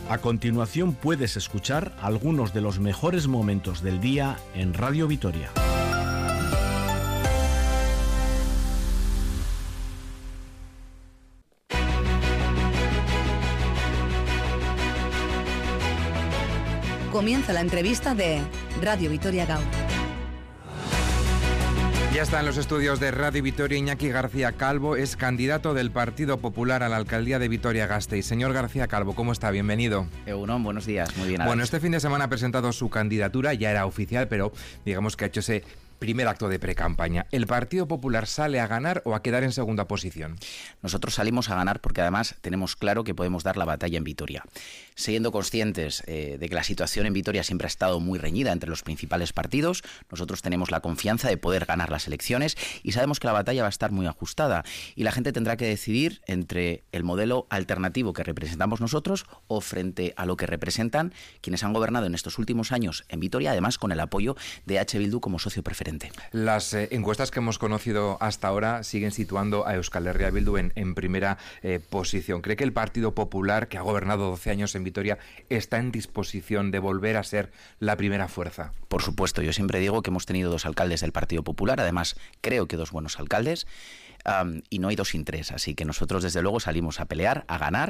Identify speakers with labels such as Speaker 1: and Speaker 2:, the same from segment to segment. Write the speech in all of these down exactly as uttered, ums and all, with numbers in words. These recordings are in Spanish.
Speaker 1: A continuación puedes escuchar algunos de los mejores momentos del día en Radio Vitoria.
Speaker 2: Comienza la entrevista de Radio Vitoria Gaur.
Speaker 3: Ya está en los estudios de Radio Vitoria Iñaki García Calvo, es candidato del Partido Popular a la alcaldía de Vitoria-Gasteiz. Señor García Calvo, ¿cómo está? Bienvenido.
Speaker 4: Egunon, buenos días, muy bien.
Speaker 3: Bueno,
Speaker 4: Alex.
Speaker 3: este fin de semana ha presentado su candidatura, ya era oficial, pero digamos que ha hecho ese primer acto de precampaña. ¿El Partido Popular sale a ganar o a quedar en segunda posición?
Speaker 4: Nosotros salimos a ganar porque además tenemos claro que podemos dar la batalla en Vitoria. Siendo conscientes eh, de que la situación en Vitoria siempre ha estado muy reñida entre los principales partidos, nosotros tenemos la confianza de poder ganar las elecciones y sabemos que la batalla va a estar muy ajustada y la gente tendrá que decidir entre el modelo alternativo que representamos nosotros o frente a lo que representan quienes han gobernado en estos últimos años en Vitoria, además con el apoyo de H. Bildu como socio preferente.
Speaker 3: Las eh, encuestas que hemos conocido hasta ahora siguen situando a Euskal Herria Bildu en, en primera eh, posición. ¿Cree que el Partido Popular, que ha gobernado doce años en Vitoria, está en disposición de volver a ser la primera fuerza?
Speaker 4: Por supuesto, yo siempre digo que hemos tenido dos alcaldes del Partido Popular, además creo que dos buenos alcaldes. Um, y no hay dos sin tres, así que nosotros desde luego salimos a pelear, a ganar,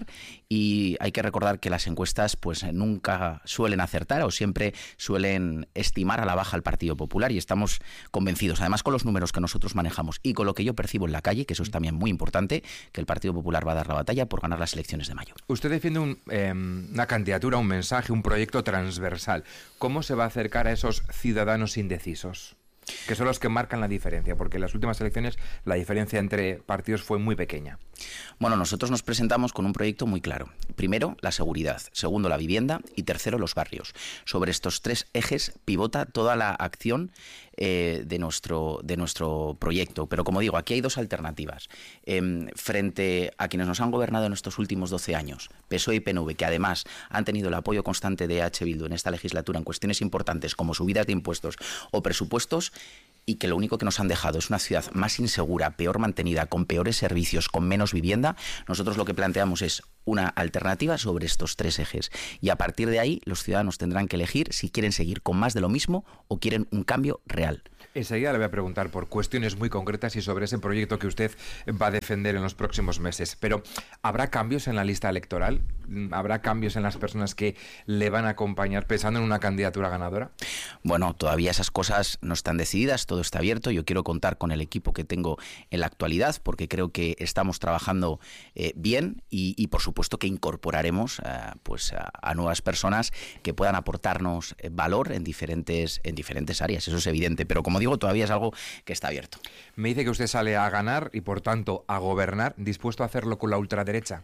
Speaker 4: y hay que recordar que las encuestas pues nunca suelen acertar o siempre suelen estimar a la baja al Partido Popular y estamos convencidos, además con los números que nosotros manejamos y con lo que yo percibo en la calle, que eso es también muy importante, que el Partido Popular va a dar la batalla por ganar las elecciones de mayo.
Speaker 3: Usted defiende un, eh, una candidatura, un mensaje, un proyecto transversal. ¿Cómo se va a acercar a esos ciudadanos indecisos? Que son los que marcan la diferencia, porque en las últimas elecciones la diferencia entre partidos fue muy pequeña.
Speaker 4: Bueno, nosotros nos presentamos con un proyecto muy claro. Primero, la seguridad. Segundo, la vivienda. Y tercero, los barrios. Sobre estos tres ejes pivota toda la acción eh, de, nuestro, de nuestro proyecto. Pero como digo, aquí hay dos alternativas. Eh, frente a quienes nos han gobernado en estos últimos doce años, P S O E y P N V, que además han tenido el apoyo constante de H. Bildu en esta legislatura en cuestiones importantes como subidas de impuestos o presupuestos, y que lo único que nos han dejado es una ciudad más insegura, peor mantenida, con peores servicios, con menos vivienda, nosotros lo que planteamos es una alternativa sobre estos tres ejes. Y a partir de ahí, los ciudadanos tendrán que elegir si quieren seguir con más de lo mismo o quieren un cambio real.
Speaker 3: Enseguida le voy a preguntar por cuestiones muy concretas y sobre ese proyecto que usted va a defender en los próximos meses. Pero, ¿habrá cambios en la lista electoral? ¿Habrá cambios en las personas que le van a acompañar pensando en una candidatura ganadora?
Speaker 4: Bueno, todavía esas cosas no están decididas, todo está abierto. Yo quiero contar con el equipo que tengo en la actualidad porque creo que estamos trabajando eh, bien y, y, por supuesto, que incorporaremos eh, pues, a, a nuevas personas que puedan aportarnos eh, valor en diferentes, en diferentes áreas. Eso es evidente, pero como digo, todavía es algo que está abierto.
Speaker 3: Me dice que usted sale a ganar y, por tanto, a gobernar, ¿dispuesto a hacerlo con la ultraderecha?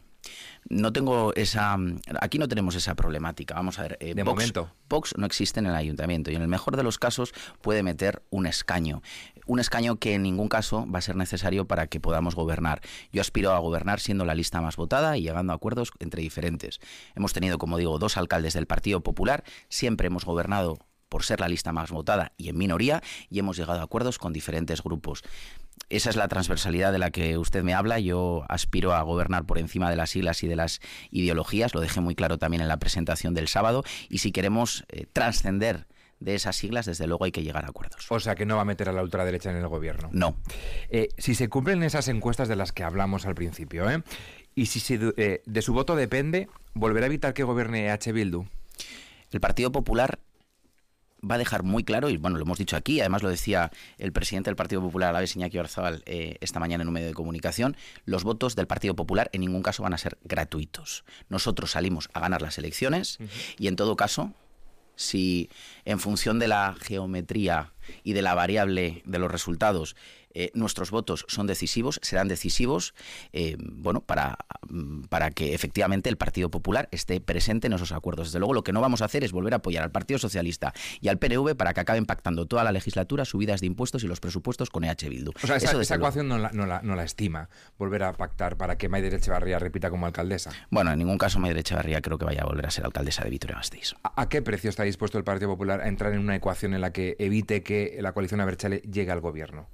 Speaker 4: No tengo esa... Aquí no tenemos esa problemática. Vamos a ver. Eh,
Speaker 3: de
Speaker 4: Vox,
Speaker 3: momento.
Speaker 4: Vox no existe en el ayuntamiento y en el mejor de los casos puede meter un escaño. Un escaño que en ningún caso va a ser necesario para que podamos gobernar. Yo aspiro a gobernar siendo la lista más votada y llegando a acuerdos entre diferentes. Hemos tenido, como digo, dos alcaldes del Partido Popular. Siempre hemos gobernado por ser la lista más votada y en minoría, y hemos llegado a acuerdos con diferentes grupos. Esa es la transversalidad de la que usted me habla. Yo aspiro a gobernar por encima de las siglas y de las ideologías, lo dejé muy claro también en la presentación del sábado, y si queremos eh, trascender de esas siglas, desde luego hay que llegar a acuerdos.
Speaker 3: O sea, que no va a meter a la ultraderecha en el gobierno.
Speaker 4: No.
Speaker 3: Eh, si se cumplen esas encuestas de las que hablamos al principio, ¿eh? y si se, eh, de su voto depende, ¿volverá a evitar que gobierne H. Bildu?
Speaker 4: El Partido Popular va a dejar muy claro, y bueno, lo hemos dicho aquí, además lo decía el presidente del Partido Popular, Alavés Iñaki Oyarzabal, eh, esta mañana en un medio de comunicación, los votos del Partido Popular en ningún caso van a ser gratuitos. Nosotros salimos a ganar las elecciones uh-huh. y en todo caso, si en función de la geometría y de la variable de los resultados eh, nuestros votos son decisivos, serán decisivos eh, bueno, para, para que efectivamente el Partido Popular esté presente en esos acuerdos. Desde luego lo que no vamos a hacer es volver a apoyar al Partido Socialista y al P N V para que acaben pactando toda la legislatura subidas de impuestos y los presupuestos con H. Bildu.
Speaker 3: O sea, esa,
Speaker 4: Eso,
Speaker 3: esa ecuación no la, no, la, no la estima, volver a pactar para que Maider Etxebarria repita como alcaldesa.
Speaker 4: Bueno, en ningún caso Maider Etxebarria creo que vaya a volver a ser alcaldesa de Vitoria-Gasteiz.
Speaker 3: ¿A, ¿A qué precio está dispuesto el Partido Popular a entrar en una ecuación en la que evite que la coalición Abertzale llegue al gobierno?
Speaker 4: Vamos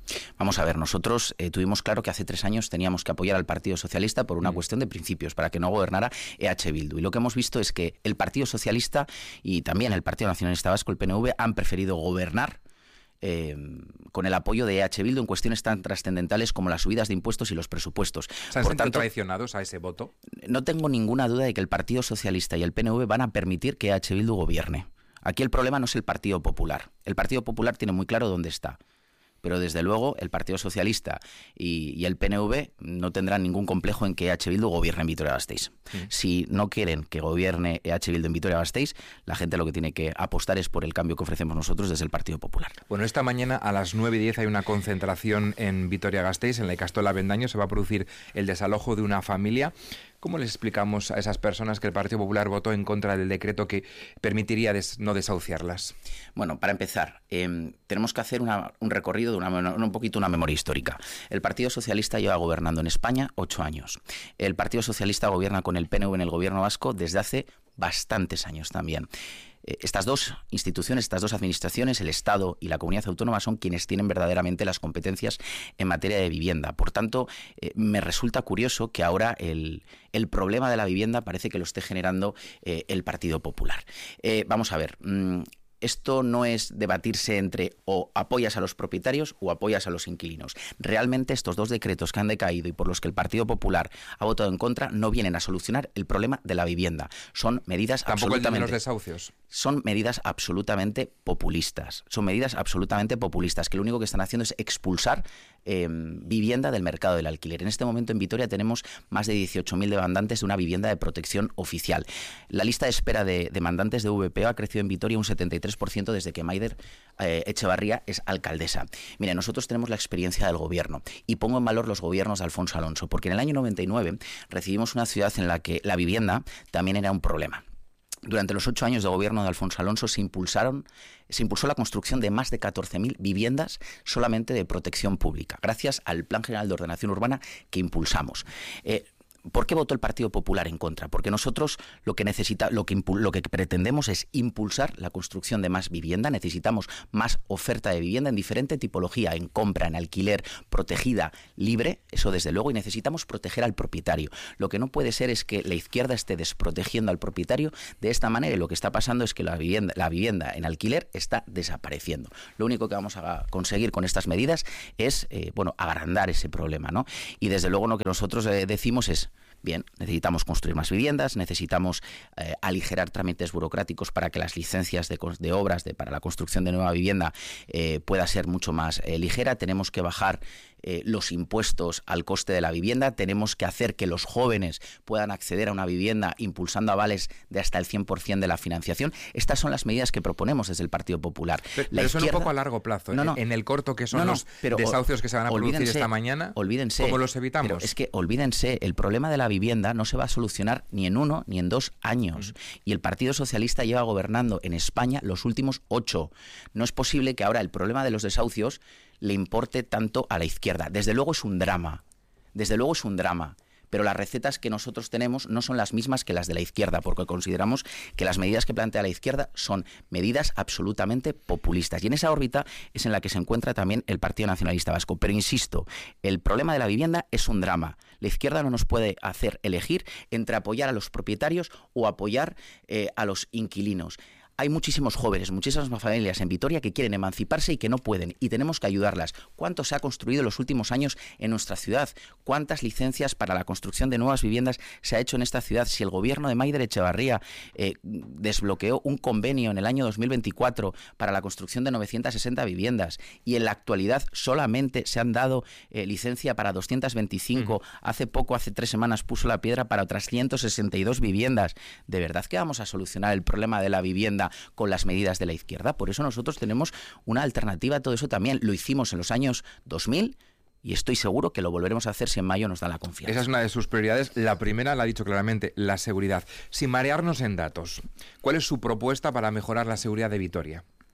Speaker 4: vamos a ver, nosotros eh, tuvimos claro que hace tres años teníamos que apoyar al Partido Socialista por una mm. cuestión de principios, para que no gobernara E H Bildu. Y lo que hemos visto es que el Partido Socialista y también el Partido Nacionalista Vasco, el P N V, han preferido gobernar Eh, con el apoyo de E H Bildu en cuestiones tan trascendentales como las subidas de impuestos y los presupuestos.
Speaker 3: ¿Se han Por tanto, traicionados a ese voto?
Speaker 4: No tengo ninguna duda de que el Partido Socialista y el P N V van a permitir que E H Bildu gobierne. Aquí el problema no es el Partido Popular. El Partido Popular tiene muy claro dónde está. Pero desde luego el Partido Socialista y, y el P N V no tendrán ningún complejo en que E H Bildu gobierne en Vitoria-Gasteiz. Sí. Si no quieren que gobierne E H Bildu en Vitoria-Gasteiz, la gente lo que tiene que apostar es por el cambio que ofrecemos nosotros desde el Partido Popular.
Speaker 3: Bueno, esta mañana a las nueve y diez hay una concentración en Vitoria-Gasteiz, en la Ikastola Avendaño. Se va a producir el desalojo de una familia. ¿Cómo les explicamos a esas personas que el Partido Popular votó en contra del decreto que permitiría des, no desahuciarlas?
Speaker 4: Bueno, para empezar, eh, tenemos que hacer una, un recorrido de una, un poquito una memoria histórica. El Partido Socialista lleva gobernando en España ocho años. El Partido Socialista gobierna con el P N V en el gobierno vasco desde hace bastantes años también. Estas dos instituciones, estas dos administraciones, el Estado y la Comunidad Autónoma, son quienes tienen verdaderamente las competencias en materia de vivienda. Por tanto, eh, me resulta curioso que ahora el, el problema de la vivienda parece que lo esté generando eh, el Partido Popular. Eh, vamos a ver... Mmm, Esto no es debatirse entre o apoyas a los propietarios o apoyas a los inquilinos. Realmente estos dos decretos que han decaído y por los que el Partido Popular ha votado en contra no vienen a solucionar el problema de la vivienda. Son medidas
Speaker 3: Tampoco
Speaker 4: absolutamente...
Speaker 3: el de los desahucios.
Speaker 4: Son medidas absolutamente populistas. Son medidas absolutamente populistas que lo único que están haciendo es expulsar eh, vivienda del mercado del alquiler. En este momento en Vitoria tenemos más de dieciocho mil demandantes de una vivienda de protección oficial. La lista de espera de demandantes de V P O ha crecido en Vitoria un setenta y tres por ciento desde que Maider eh, Echevarría es alcaldesa. Mire, nosotros tenemos la experiencia del gobierno y pongo en valor los gobiernos de Alfonso Alonso, porque en el año noventa y nueve recibimos una ciudad en la que la vivienda también era un problema. Durante los ocho años de gobierno de Alfonso Alonso se impulsaron, se impulsó la construcción de más de catorce mil viviendas solamente de protección pública, gracias al Plan General de Ordenación Urbana que impulsamos. Eh, ¿Por qué votó el Partido Popular en contra? Porque nosotros lo que necesita, lo que lo que pretendemos es impulsar la construcción de más vivienda. Necesitamos más oferta de vivienda en diferente tipología, en compra, en alquiler, protegida, libre, eso desde luego, y necesitamos proteger al propietario. Lo que no puede ser es que la izquierda esté desprotegiendo al propietario de esta manera, y lo que está pasando es que la vivienda, la vivienda en alquiler está desapareciendo. Lo único que vamos a conseguir con estas medidas es eh, bueno, agrandar ese problema, ¿no? Y desde luego lo que nosotros eh, decimos es: bien, necesitamos construir más viviendas, necesitamos eh, aligerar trámites burocráticos para que las licencias de, de obras de, para la construcción de nueva vivienda eh, pueda ser mucho más eh, ligera. Tenemos que bajar eh, los impuestos al coste de la vivienda, tenemos que hacer que los jóvenes puedan acceder a una vivienda impulsando avales de hasta el cien por ciento de la financiación. Estas son las medidas que proponemos desde el Partido Popular.
Speaker 3: Pero, pero izquierda... son un poco a largo plazo. No, no, en el corto, que son no, no, los pero, desahucios que se van a producir esta mañana,
Speaker 4: olvídense,
Speaker 3: ¿cómo los evitamos?
Speaker 4: Pero es que olvídense, el problema de la vivienda no se va a solucionar ni en uno ni en dos años. Uh-huh. Y el Partido Socialista lleva gobernando en España los últimos ocho. No es posible que ahora el problema de los desahucios le importe tanto a la izquierda. Desde luego es un drama. Desde luego es un drama. Pero las recetas que nosotros tenemos no son las mismas que las de la izquierda, porque consideramos que las medidas que plantea la izquierda son medidas absolutamente populistas. Y en esa órbita es en la que se encuentra también el Partido Nacionalista Vasco. Pero insisto, el problema de la vivienda es un drama. La izquierda no nos puede hacer elegir entre apoyar a los propietarios o apoyar eh, a los inquilinos. Hay muchísimos jóvenes, muchísimas familias en Vitoria que quieren emanciparse y que no pueden, y tenemos que ayudarlas. ¿Cuánto se ha construido en los últimos años en nuestra ciudad? ¿Cuántas licencias para la construcción de nuevas viviendas se ha hecho en esta ciudad? Si el gobierno de Maider Echevarría eh, desbloqueó un convenio en el año dos mil veinticuatro para la construcción de novecientas sesenta viviendas y en la actualidad solamente se han dado eh, licencia para doscientas veinticinco, uh-huh. hace poco, hace tres semanas puso la piedra para otras ciento sesenta y dos viviendas. ¿De verdad que vamos a solucionar el problema de la vivienda con las medidas de la izquierda? Por eso nosotros tenemos una alternativa a todo eso también. Lo hicimos en los años dos mil y estoy seguro que lo volveremos a hacer si en mayo nos da la confianza.
Speaker 3: Esa es una de sus prioridades. La primera la ha dicho claramente, la seguridad. Sin marearnos en datos, ¿cuál es su propuesta para mejorar la seguridad de Vitoria?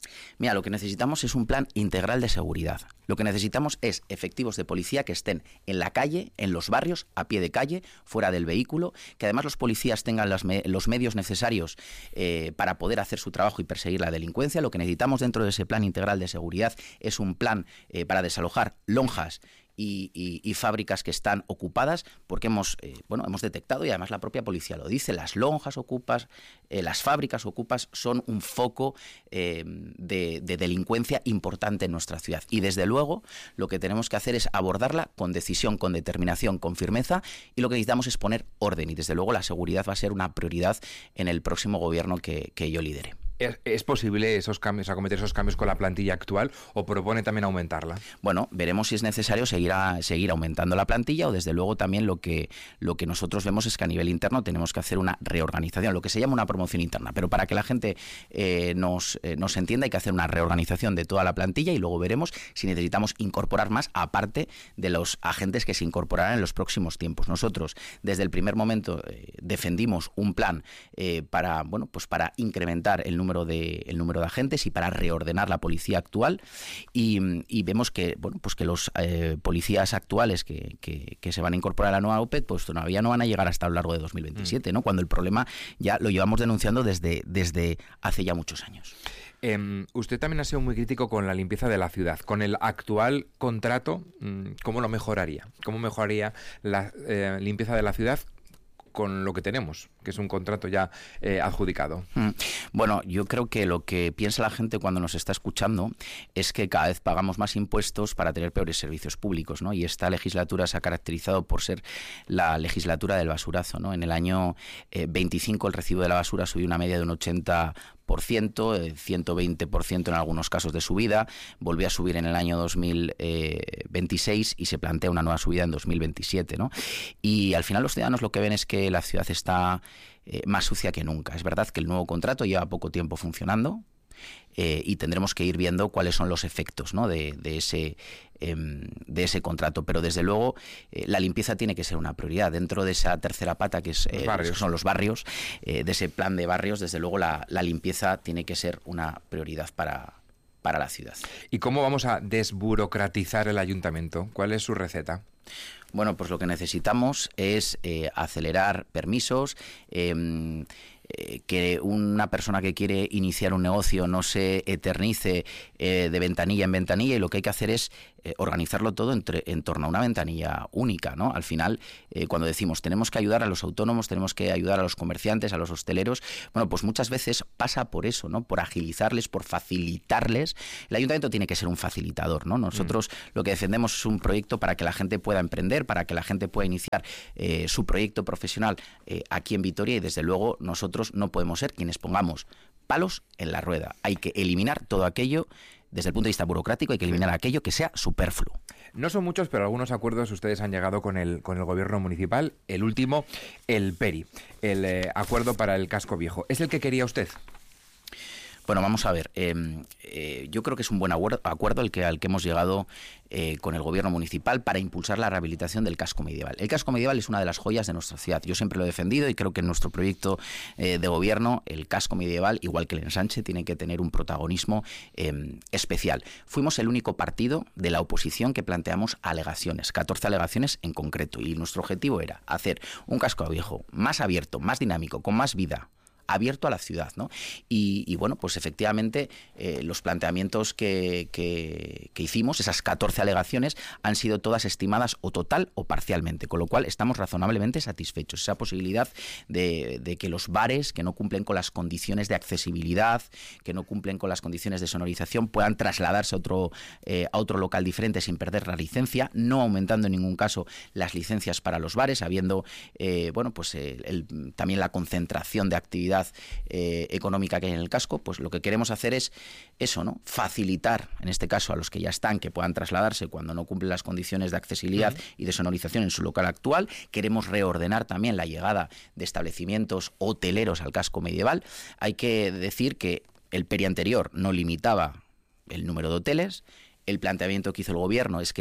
Speaker 4: Mira, lo que necesitamos es un plan integral de seguridad. Lo que necesitamos es efectivos de policía que estén en la calle, en los barrios, a pie de calle, fuera del vehículo, que además los policías tengan los, me los medios necesarios eh, para poder hacer su trabajo y perseguir la delincuencia. Lo que necesitamos dentro de ese plan integral de seguridad es un plan eh, para desalojar lonjas Y, y, y fábricas que están ocupadas, porque hemos eh, bueno hemos detectado, y además la propia policía lo dice, las lonjas ocupas, eh, las fábricas ocupas son un foco eh, de, de delincuencia importante en nuestra ciudad, y desde luego lo que tenemos que hacer es abordarla con decisión, con determinación, con firmeza, y lo que necesitamos es poner orden, y desde luego la seguridad va a ser una prioridad en el próximo gobierno que, que yo lidere.
Speaker 3: ¿Es, ¿Es posible esos cambios, acometer esos cambios con la plantilla actual o propone también aumentarla?
Speaker 4: Bueno, veremos si es necesario seguir, a, seguir aumentando la plantilla, o desde luego también lo que, lo que nosotros vemos es que a nivel interno tenemos que hacer una reorganización, lo que se llama una promoción interna, pero para que la gente eh, nos, eh, nos entienda hay que hacer una reorganización de toda la plantilla, y luego veremos si necesitamos incorporar más, aparte de los agentes que se incorporarán en los próximos tiempos. Nosotros desde el primer momento eh, defendimos un plan eh, para, bueno, pues para incrementar el número número de el número de agentes y para reordenar la policía actual, y, y vemos que bueno pues que los eh, policías actuales que, que, que se van a incorporar a la nueva O P E T pues todavía no van a llegar hasta a lo largo de dos mil veintisiete, ¿no? Cuando el problema ya lo llevamos denunciando desde, desde hace ya muchos años.
Speaker 3: Eh, usted también ha sido muy crítico con la limpieza de la ciudad. Con el actual contrato, ¿cómo lo mejoraría? ¿Cómo mejoraría la eh, limpieza de la ciudad con lo que tenemos, que es un contrato ya eh, adjudicado?
Speaker 4: Bueno, yo creo que lo que piensa la gente cuando nos está escuchando es que cada vez pagamos más impuestos para tener peores servicios públicos, ¿no? Y esta legislatura se ha caracterizado por ser la legislatura del basurazo, ¿no? En el año eh, veinticinco el recibo de la basura subió una media de un ochenta por ciento, ciento veinte por ciento en algunos casos de subida, volvió a subir en el año dos mil veintiséis y se plantea una nueva subida en dos mil veintisiete, ¿no? Y al final los ciudadanos lo que ven es que la ciudad está eh, más sucia que nunca. Es verdad que el nuevo contrato lleva poco tiempo funcionando, Eh, y tendremos que ir viendo cuáles son los efectos, ¿no? de, de, ese, eh, de ese contrato, pero desde luego eh, la limpieza tiene que ser una prioridad dentro de esa tercera pata que es, eh, son los barrios, eh, de ese plan de barrios. Desde luego la, la limpieza tiene que ser una prioridad para, para la ciudad.
Speaker 3: ¿Y cómo vamos a desburocratizar el ayuntamiento? ¿Cuál es su receta?
Speaker 4: Bueno, pues lo que necesitamos es eh, acelerar permisos, eh, Eh, que una persona que quiere iniciar un negocio no se eternice eh, de ventanilla en ventanilla, y lo que hay que hacer es eh, organizarlo todo entre, en torno a una ventanilla única, ¿no? Al final, eh, cuando decimos tenemos que ayudar a los autónomos, tenemos que ayudar a los comerciantes, a los hosteleros, bueno, pues muchas veces pasa por eso, ¿no? Por agilizarles, por facilitarles. El ayuntamiento tiene que ser un facilitador, ¿no? Nosotros mm. lo que defendemos es un proyecto para que la gente pueda emprender, para que la gente pueda iniciar eh, su proyecto profesional eh, aquí en Vitoria, y desde luego nosotros no podemos ser quienes pongamos palos en la rueda. Hay que eliminar todo aquello, desde el punto de vista burocrático, hay que eliminar aquello que sea superfluo.
Speaker 3: No son muchos, pero algunos acuerdos ustedes han llegado con el, con el gobierno municipal. El último, el PERI, el eh, acuerdo para el casco viejo. ¿Es el que quería usted?
Speaker 4: Bueno, vamos a ver, eh, eh, yo creo que es un buen acuerdo el que, al que hemos llegado eh, con el gobierno municipal para impulsar la rehabilitación del casco medieval. El casco medieval es una de las joyas de nuestra ciudad. Yo siempre lo he defendido, y creo que en nuestro proyecto eh, de gobierno el casco medieval, igual que el ensanche, tiene que tener un protagonismo eh, especial. Fuimos el único partido de la oposición que planteamos alegaciones, catorce alegaciones en concreto, y nuestro objetivo era hacer un casco viejo más abierto, más dinámico, con más vida, abierto a la ciudad, ¿no? Y, y bueno, pues efectivamente eh, los planteamientos que, que, que hicimos, esas catorce alegaciones, han sido todas estimadas o total o parcialmente, con lo cual estamos razonablemente satisfechos. Esa posibilidad de, de que los bares que no cumplen con las condiciones de accesibilidad, que no cumplen con las condiciones de sonorización, puedan trasladarse a otro, eh, a otro local diferente sin perder la licencia, no aumentando en ningún caso las licencias para los bares, habiendo eh, bueno, pues el, el, también la concentración de actividad Eh, económica que hay en el casco. Pues lo que queremos hacer es eso, ¿no? Facilitar, en este caso, a los que ya están, que puedan trasladarse cuando no cumplen las condiciones de accesibilidad uh-huh. y de sonorización en su local actual. Queremos reordenar también la llegada de establecimientos hoteleros al casco medieval. Hay que decir que el PERI anterior no limitaba el número de hoteles. El planteamiento que hizo el gobierno es que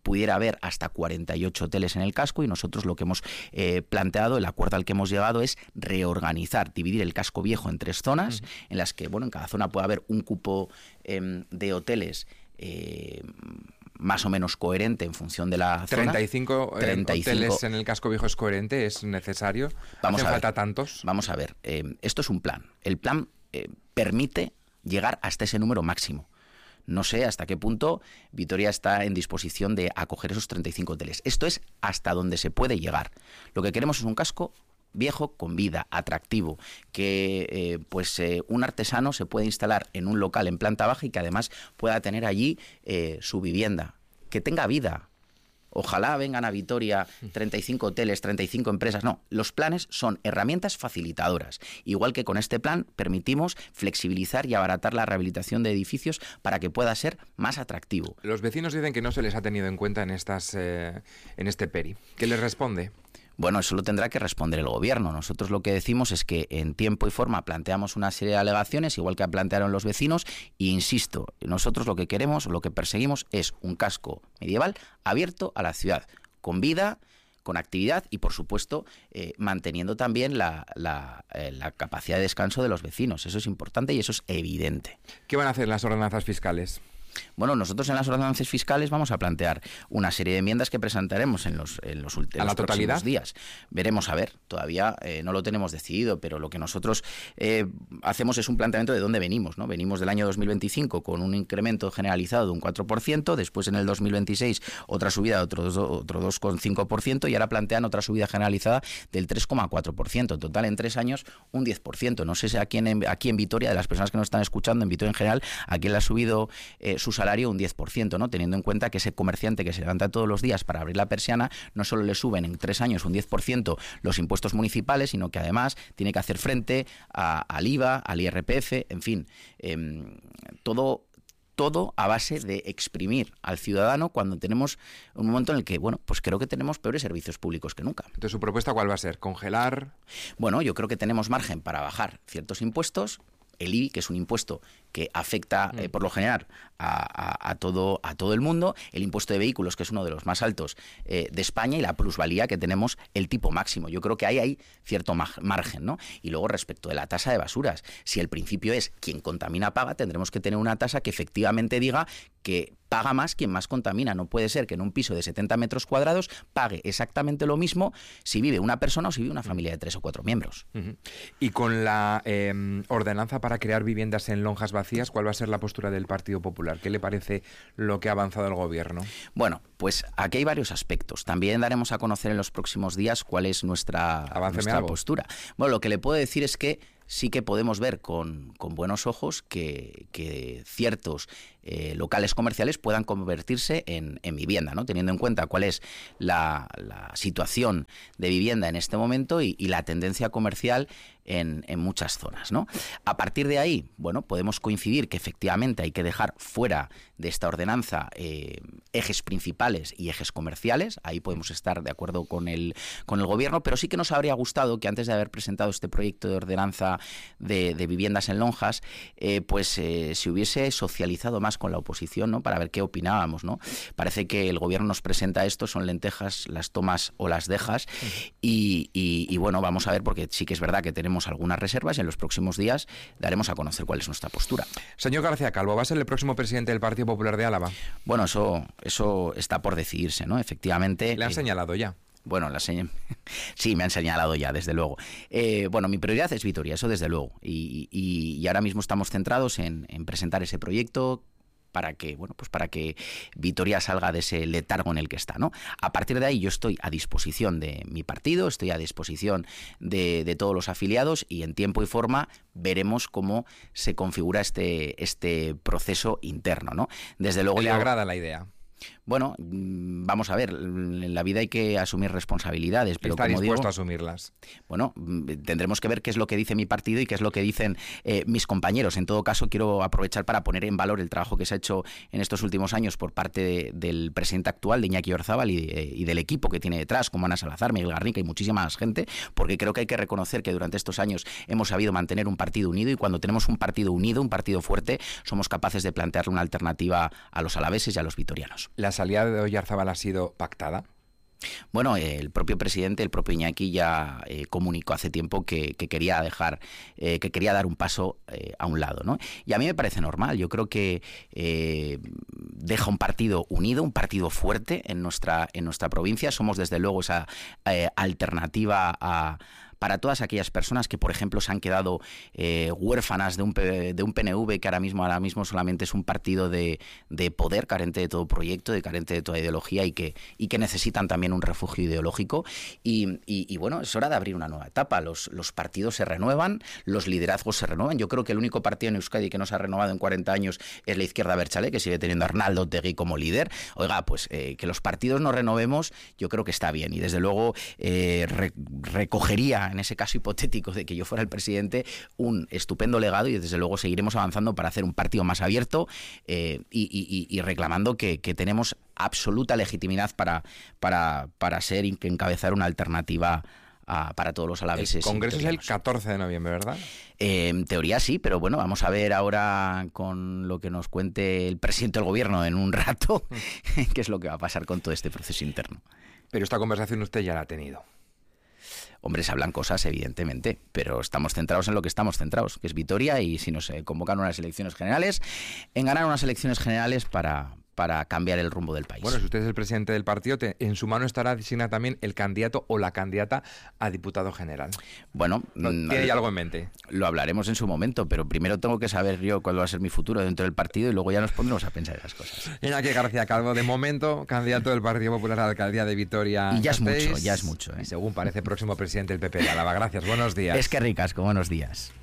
Speaker 4: pudiera haber hasta cuarenta y ocho hoteles en el casco, y nosotros lo que hemos eh, planteado, el acuerdo al que hemos llegado, es reorganizar, dividir el casco viejo en tres zonas, uh-huh. en las que, bueno, en cada zona puede haber un cupo eh, de hoteles eh, más o menos coherente en función de la
Speaker 3: treinta y cinco,
Speaker 4: zona. treinta y cinco
Speaker 3: hoteles en el casco viejo es coherente, es necesario.
Speaker 4: Vamos
Speaker 3: ¿Hacen
Speaker 4: a
Speaker 3: falta
Speaker 4: ver,
Speaker 3: tantos?
Speaker 4: Vamos a ver, eh, esto es un plan. El plan eh, permite llegar hasta ese número máximo. No sé hasta qué punto Vitoria está en disposición de acoger esos treinta y cinco hoteles. Esto es hasta donde se puede llegar. Lo que queremos es un casco viejo con vida, atractivo, que eh, pues eh, un artesano se puede instalar en un local en planta baja y que además pueda tener allí eh, su vivienda, que tenga vida. Ojalá vengan a Vitoria treinta y cinco hoteles, treinta y cinco empresas. No, los planes son herramientas facilitadoras. Igual que con este plan permitimos flexibilizar y abaratar la rehabilitación de edificios para que pueda ser más atractivo.
Speaker 3: Los vecinos dicen que no se les ha tenido en cuenta en, estas, eh, en este PERI. ¿Qué les responde?
Speaker 4: Bueno, eso lo tendrá que responder el gobierno. Nosotros lo que decimos es que en tiempo y forma planteamos una serie de alegaciones, igual que plantearon los vecinos, e insisto, nosotros lo que queremos, lo que perseguimos es un casco medieval abierto a la ciudad, con vida, con actividad y, por supuesto, eh, manteniendo también la, la, eh, la capacidad de descanso de los vecinos. Eso es importante y eso es evidente.
Speaker 3: ¿Qué van a hacer las ordenanzas fiscales?
Speaker 4: Bueno, nosotros en las ordenanzas fiscales vamos a plantear una serie de enmiendas que presentaremos en los, en los, en
Speaker 3: ¿A
Speaker 4: los
Speaker 3: la totalidad?
Speaker 4: próximos días. Veremos, a ver, todavía eh, no lo tenemos decidido, pero lo que nosotros eh, hacemos es un planteamiento de dónde venimos, ¿no? Venimos del año dos mil veinticinco con un incremento generalizado de un cuatro por ciento, después en el dos mil veintiséis otra subida de otro, otro dos coma cinco por ciento y ahora plantean otra subida generalizada del tres coma cuatro por ciento. En total, en tres años, un diez por ciento. No sé si aquí en, aquí en Vitoria, de las personas que nos están escuchando, en Vitoria en general, a quién le ha subido eh, su salario un diez por ciento, ¿no? Teniendo en cuenta que ese comerciante que se levanta todos los días para abrir la persiana, no solo le suben en tres años un diez por ciento los impuestos municipales, sino que además tiene que hacer frente a, al I V A, al I R P F, en fin, eh, todo... todo a base de exprimir al ciudadano cuando tenemos un momento en el que, bueno, pues creo que tenemos peores servicios públicos que nunca.
Speaker 3: Entonces, ¿su propuesta cuál va a ser? ¿Congelar?
Speaker 4: Bueno, yo creo que tenemos margen para bajar ciertos impuestos. El I B I, que es un impuesto que afecta eh, por lo general a, a, a, todo, a todo el mundo, el impuesto de vehículos, que es uno de los más altos eh, de España, y la plusvalía, que tenemos el tipo máximo. Yo creo que ahí hay cierto margen, ¿no? Y luego, respecto de la tasa de basuras, si el principio es quien contamina paga, tendremos que tener una tasa que efectivamente diga que paga más quien más contamina. No puede ser que en un piso de setenta metros cuadrados pague exactamente lo mismo si vive una persona o si vive una familia de tres o cuatro miembros.
Speaker 3: Uh-huh. Y con la eh, ordenanza para crear viviendas en lonjas vacías, ¿cuál va a ser la postura del Partido Popular? ¿Qué le parece lo que ha avanzado el gobierno? Bueno, pues aquí hay varios aspectos. También daremos a conocer en los próximos días cuál es nuestra, nuestra postura. Bueno, lo que le puedo decir es que sí que podemos ver con, con buenos ojos que, que ciertos eh, locales comerciales puedan convertirse en, en vivienda, ¿no? Teniendo en cuenta cuál es la, la situación de vivienda en este momento y, y la tendencia comercial en, en muchas zonas, ¿no? A partir de ahí, bueno, podemos coincidir que efectivamente hay que dejar fuera de esta ordenanza eh, ejes principales y ejes comerciales. Ahí podemos estar de acuerdo con el, con el gobierno, pero sí que nos habría gustado que antes de haber presentado este proyecto de ordenanza de, de viviendas en lonjas, eh, pues eh, se hubiese socializado más con la oposición, ¿no? Para ver qué opinábamos, ¿no? Parece que el gobierno nos presenta esto, son lentejas, las tomas o las dejas, uh-huh. y, y, y bueno, vamos a ver, porque sí que es verdad que tenemos algunas reservas y en los próximos días daremos a conocer cuál es nuestra postura. Señor García Calvo, ¿va a ser el próximo presidente del Partido Popular de Álava?
Speaker 4: Bueno, eso, eso está por decidirse, ¿no? Efectivamente.
Speaker 3: ¿Le han eh, señalado ya?
Speaker 4: Bueno, la señ... sí, me han señalado ya, desde luego. Eh, bueno, mi prioridad es Vitoria, eso desde luego. Y, y, y ahora mismo estamos centrados en, en presentar ese proyecto para que, bueno, pues para que Vitoria salga de ese letargo en el que está, ¿no? A partir de ahí yo estoy a disposición de mi partido, estoy a disposición de, de todos los afiliados y en tiempo y forma veremos cómo se configura este, este proceso interno, ¿no? Desde luego.
Speaker 3: ¿Le
Speaker 4: yo...
Speaker 3: agrada la idea?
Speaker 4: Bueno, vamos a ver, en la vida hay que asumir responsabilidades. Pero
Speaker 3: ¿Está
Speaker 4: como
Speaker 3: dispuesto
Speaker 4: digo,
Speaker 3: a asumirlas?
Speaker 4: Bueno, tendremos que ver qué es lo que dice mi partido y qué es lo que dicen eh, mis compañeros. En todo caso, quiero aprovechar para poner en valor el trabajo que se ha hecho en estos últimos años por parte de, del presidente actual, de Iñaki Orzábal, y, eh, y del equipo que tiene detrás, como Ana Salazar, Miguel Garnica y muchísima más gente, porque creo que hay que reconocer que durante estos años hemos sabido mantener un partido unido, y cuando tenemos un partido unido, un partido fuerte, somos capaces de plantearle una alternativa a los alaveses y a los vitorianos.
Speaker 3: ¿La salida de Oyarzábal ha sido pactada?
Speaker 4: Bueno, el propio presidente, el propio Iñaki ya eh, comunicó hace tiempo que, que quería dejar, eh, que quería dar un paso eh, a un lado, ¿no? Y a mí me parece normal. Yo creo que eh, deja un partido unido, un partido fuerte en nuestra en nuestra provincia. Somos desde luego esa eh, alternativa a para todas aquellas personas que, por ejemplo, se han quedado eh, huérfanas de un, P, de un P N V que ahora mismo, ahora mismo solamente es un partido de, de poder, carente de todo proyecto, de carente de toda ideología y que, y que necesitan también un refugio ideológico. Y, y, y bueno, es hora de abrir una nueva etapa. Los, los partidos se renuevan, los liderazgos se renuevan. Yo creo que el único partido en Euskadi que no se ha renovado en cuarenta años es la izquierda abertzale, que sigue teniendo a Arnaldo Otegi como líder. Oiga, pues eh, que los partidos nos renovemos, yo creo que está bien. Y desde luego eh, re, recogería, en ese caso hipotético de que yo fuera el presidente, un estupendo legado y desde luego seguiremos avanzando para hacer un partido más abierto eh, y, y, y reclamando que, que tenemos absoluta legitimidad para, para, para ser y encabezar una alternativa a, para todos los alaveses.
Speaker 3: El Congreso es el catorce de noviembre, ¿verdad?
Speaker 4: Eh, en teoría sí, pero bueno, vamos a ver ahora con lo que nos cuente el presidente del gobierno en un rato qué es lo que va a pasar con todo este proceso interno.
Speaker 3: Pero esta conversación usted ya la ha tenido.
Speaker 4: Hombre, se hablan cosas, evidentemente, pero estamos centrados en lo que estamos centrados, que es Vitoria, y si nos eh, convocan unas elecciones generales, en ganar unas elecciones generales para, para cambiar el rumbo del país.
Speaker 3: Bueno, si usted es el presidente del partido, te, en su mano estará designar también el candidato o la candidata a diputado general.
Speaker 4: Bueno,
Speaker 3: ¿tiene ya algo en mente?
Speaker 4: Lo hablaremos en su momento, pero primero tengo que saber yo cuál va a ser mi futuro dentro del partido y luego ya nos pondremos a pensar esas cosas.
Speaker 3: Iñaki García Calvo, de momento, candidato del Partido Popular a la alcaldía de Vitoria.
Speaker 4: Y ya es mucho, ya es mucho. ¿eh?
Speaker 3: Y según parece, próximo presidente del P P de Álava. Gracias, buenos días.
Speaker 4: Es que ricasco, buenos días.